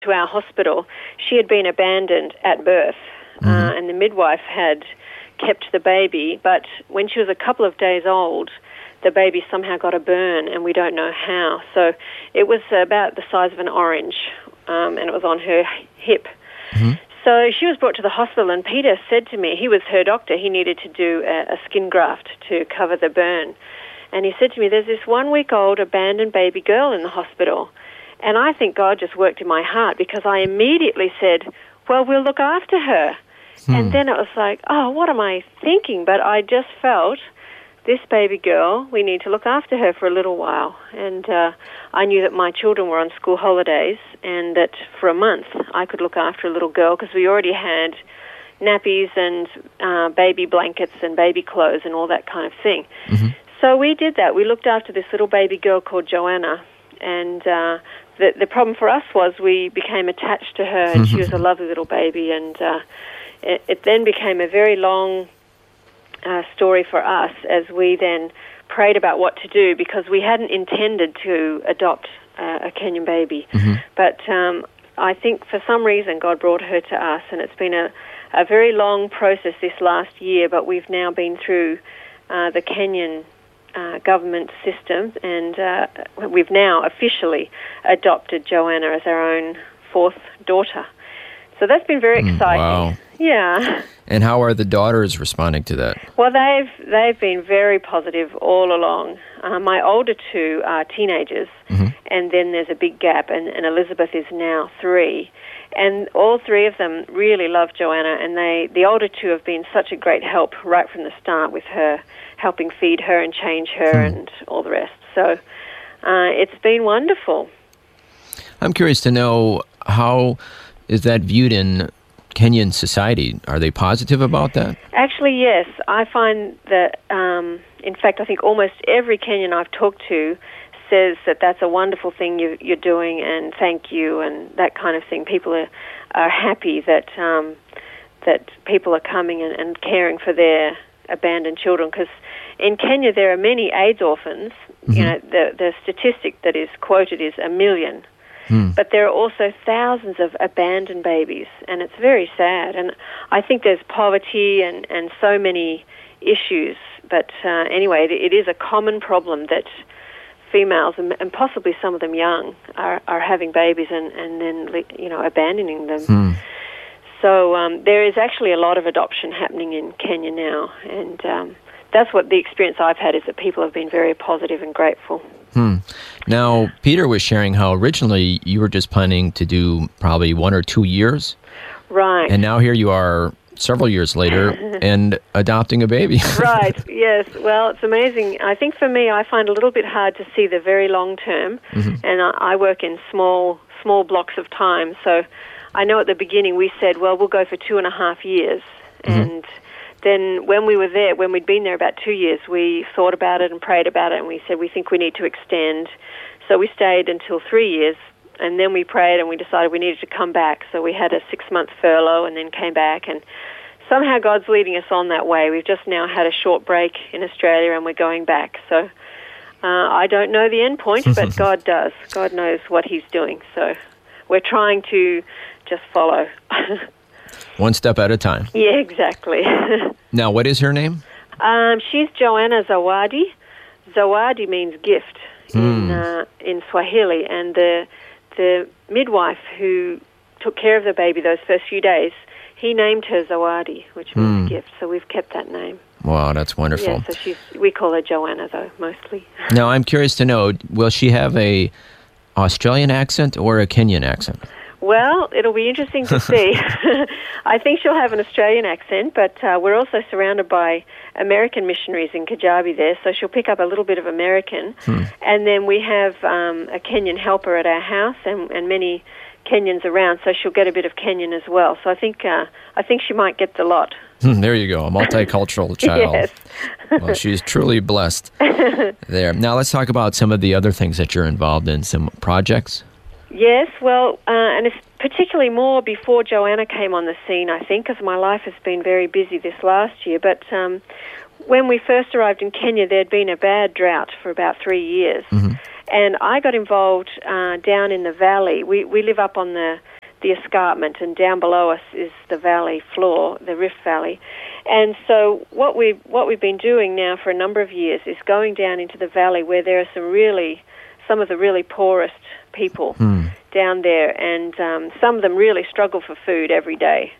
to our hospital, she had been abandoned at birth, and the midwife had kept the baby, but when she was a couple of days old, the baby somehow got a burn, and we don't know how. So it was about the size of an orange, and it was on her hip. So she was brought to the hospital, and Peter said to me, he was her doctor, he needed to do a skin graft to cover the burn. And he said to me, there's this 1-week-old abandoned baby girl in the hospital. And I think God just worked in my heart, because I immediately said, well, we'll look after her. And then it was like, oh, what am I thinking? But I just felt, this baby girl, we need to look after her for a little while. And I knew that my children were on school holidays, and that for a month I could look after a little girl, because we already had nappies and baby blankets and baby clothes and all that kind of thing. So we did that. We looked after this little baby girl called Joanna, and the problem for us was we became attached to her, and she was a lovely little baby, and it then became a very long story for us as we then prayed about what to do, because we hadn't intended to adopt a Kenyan baby. But I think for some reason God brought her to us, and it's been a very long process this last year, but we've now been through the Kenyan government system, and we've now officially adopted Joanna as our own fourth daughter. So that's been very exciting. Wow. Yeah. And how are the daughters responding to that? Well, they've been very positive all along. My older two are teenagers, and then there's a big gap, and Elizabeth is now 3. And all 3 of them really love Joanna, and the older 2 have been such a great help right from the start with her, helping feed her and change her and all the rest. So it's been wonderful. I'm curious to know, how is that viewed in Kenyan society? Are they positive about that? Actually, yes. I find that, in fact, I think almost every Kenyan I've talked to says that that's a wonderful thing you're doing, and thank you, and that kind of thing. People are happy that that people are coming and caring for their abandoned children, because in Kenya there are many AIDS orphans. You know, the statistic that is quoted is 1 million. But there are also thousands of abandoned babies, and it's very sad. And I think there's poverty and so many issues. But anyway, it is a common problem that females, and possibly some of them young, are having babies and then, you know, abandoning them. So there is actually a lot of adoption happening in Kenya now, and that's what the experience I've had, is that people have been very positive and grateful. Now, Peter was sharing how originally you were just planning to do probably 1 or 2 years. Right. And now here you are several years later and adopting a baby. Right, yes. Well, it's amazing. I think for me, I find it a little bit hard to see the very long term, and I work in small blocks of time. So I know at the beginning we said, well, we'll go for 2.5 years, and then when we were there, when we'd been there about 2 years, we thought about it and prayed about it, and we said we think we need to extend. So we stayed until 3 years, and then we prayed and we decided we needed to come back. So we had a 6-month furlough and then came back, and somehow God's leading us on that way. We've just now had a short break in Australia, and we're going back. So I don't know the end point, but God does. God knows what He's doing. So we're trying to just follow. One step at a time. Yeah, exactly. Now, what is her name? She's Joanna Zawadi. Zawadi means gift in Swahili, and the midwife who took care of the baby those first few days, he named her Zawadi, which means gift. So we've kept that name. Wow, that's wonderful. Yeah, so we call her Joanna, though, mostly. Now, I'm curious to know, will she have a Australian accent or a Kenyan accent? Well, it'll be interesting to see. I think she'll have an Australian accent, but we're also surrounded by American missionaries in Kajabi there, so she'll pick up a little bit of American. And then we have a Kenyan helper at our house, and many Kenyans around, so she'll get a bit of Kenyan as well. So I think she might get the lot. There you go, a multicultural child. Yes. Well, she's truly blessed there. Now let's talk about some of the other things that you're involved in, some projects. Yes, well, and it's particularly more before Joanna came on the scene, I think, because my life has been very busy this last year. But when we first arrived in Kenya, there had been a bad drought for about 3 years. And I got involved down in the valley. We live up on the escarpment, and down below us is the valley floor, the Rift Valley. And so what we've been doing now for a number of years is going down into the valley where there are some of the really poorest people down there, and some of them really struggle for food every day.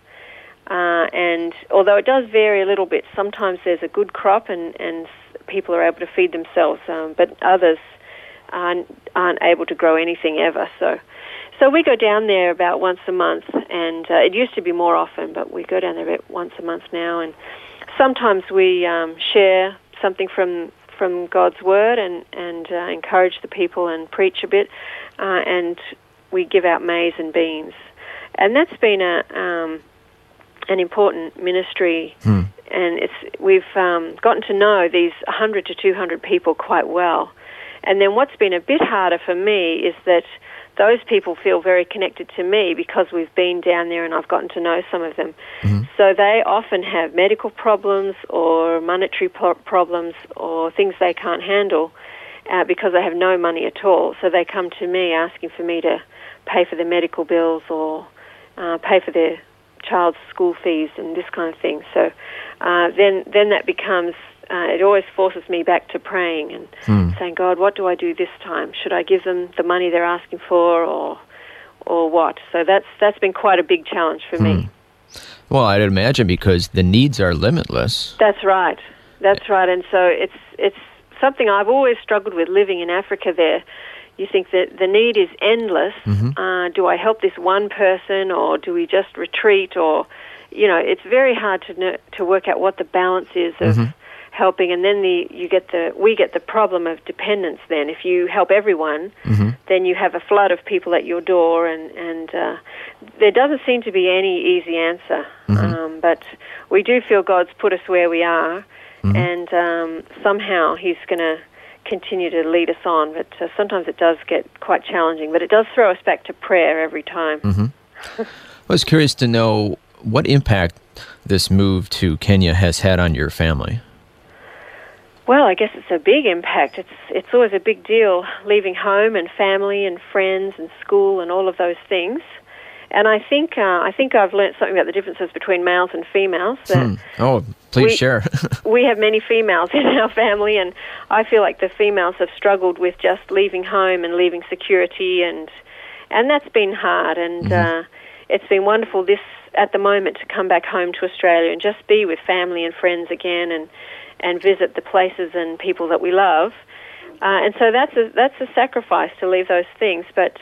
And although it does vary a little bit, sometimes there's a good crop and people are able to feed themselves, but others aren't able to grow anything ever. So we go down there about once a month, and it used to be more often, but we go down there about once a month now. And sometimes we share something from God's Word and encourage the people and preach a bit, and we give out maize and beans. And that's been an important ministry, and we've gotten to know these 100 to 200 people quite well. And then what's been a bit harder for me is that those people feel very connected to me because we've been down there and I've gotten to know some of them. So they often have medical problems or monetary problems or things they can't handle because they have no money at all. So they come to me asking for me to pay for their medical bills or pay for their child's school fees and this kind of thing. So then that becomes, it always forces me back to praying and saying, God, what do I do this time? Should I give them the money they're asking for or what? So that's been quite a big challenge for me. Well, I'd imagine because the needs are limitless. That's right. And so it's something I've always struggled with living in Africa there. You think that the need is endless. Do I help this one person or do we just retreat? Or, it's very hard to work out what the balance is of helping. And then we get the problem of dependence then. If you help everyone, then you have a flood of people at your door, and there doesn't seem to be any easy answer. But we do feel God's put us where we are, and somehow He's going to continue to lead us on, but sometimes it does get quite challenging, but it does throw us back to prayer every time. I was curious to know what impact this move to Kenya has had on your family. Well, I guess it's a big impact. It's always a big deal, leaving home and family and friends and school and all of those things. And I think I've learnt something about the differences between males and females. Oh, please share. We have many females in our family, and I feel like the females have struggled with just leaving home and leaving security, and that's been hard. And it's been wonderful at the moment to come back home to Australia and just be with family and friends again, and visit the places and people that we love. And so that's a sacrifice to leave those things, but.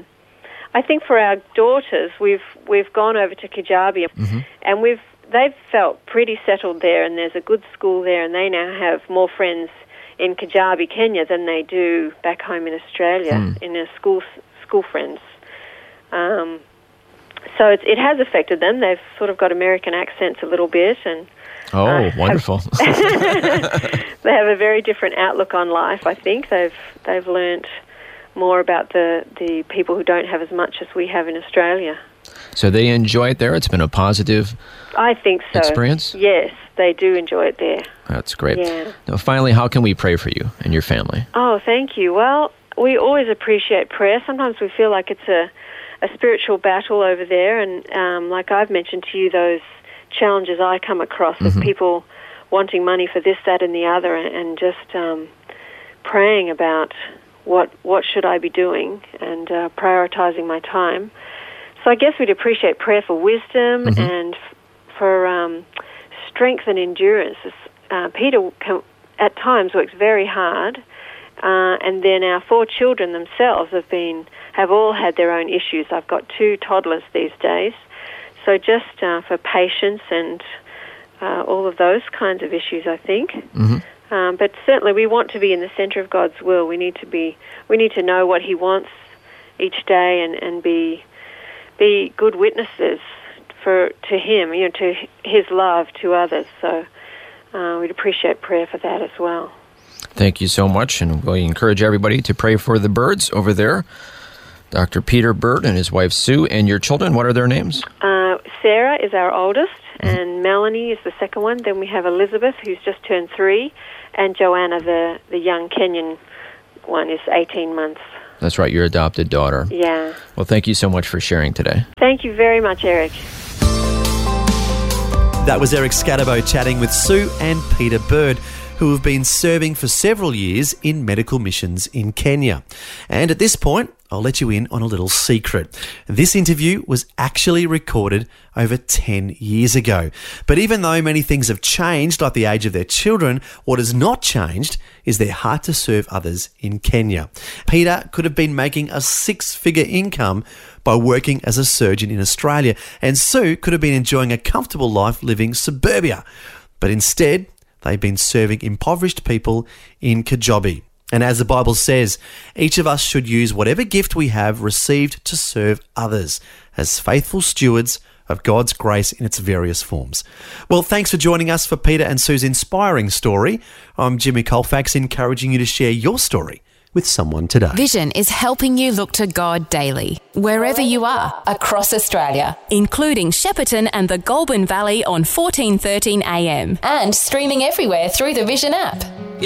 I think for our daughters, we've gone over to Kajabi, and they've felt pretty settled there, and there's a good school there, and they now have more friends in Kajabi, Kenya, than they do back home in Australia in their school friends. So it has affected them. They've sort of got American accents a little bit, and wonderful. They have a very different outlook on life. I think they've learnt more about the people who don't have as much as we have in Australia. So they enjoy it there? It's been a positive I think so. Experience? Yes, they do enjoy it there. That's great. Yeah. Now, finally, how can we pray for you and your family? Oh, thank you. Well, we always appreciate prayer. Sometimes we feel like it's a spiritual battle over there, and like I've mentioned to you, those challenges I come across of people wanting money for this, that, and the other, and just praying about what should I be doing and prioritizing my time. So I guess we'd appreciate prayer for wisdom and for strength and endurance. Peter at times works very hard, and then our 4 children themselves have all had their own issues. I've got 2 toddlers these days, so just for patience and all of those kinds of issues, I think. But certainly we want to be in the center of God's will. We need to know what He wants each day and be good witnesses to Him, to His love to others. So we'd appreciate prayer for that as well. Thank you so much, and we encourage everybody to pray for the Birds over there. Dr. Peter Bird and his wife Sue, and your children, what are their names? Sarah is our oldest, and Melanie is the second one. Then we have Elizabeth, who's just turned 3, and Joanna, the young Kenyan one is 18 months. That's right, your adopted daughter. Yeah. Well, thank you so much for sharing today. Thank you very much, Eric. That was Eric Scatterbo chatting with Sue and Peter Bird, who have been serving for several years in medical missions in Kenya. And at this point, I'll let you in on a little secret. This interview was actually recorded over 10 years ago. But even though many things have changed, like the age of their children, what has not changed is their heart to serve others in Kenya. Peter could have been making a 6-figure income by working as a surgeon in Australia, and Sue could have been enjoying a comfortable life living suburbia. But instead, they've been serving impoverished people in Kajobi. And as the Bible says, each of us should use whatever gift we have received to serve others as faithful stewards of God's grace in its various forms. Well, thanks for joining us for Peter and Sue's inspiring story. I'm Jimmy Colfax, encouraging you to share your story with someone today. Vision is helping you look to God daily, wherever you are, across Australia, including Shepparton and the Goulburn Valley on 1413 AM, and streaming everywhere through the Vision app.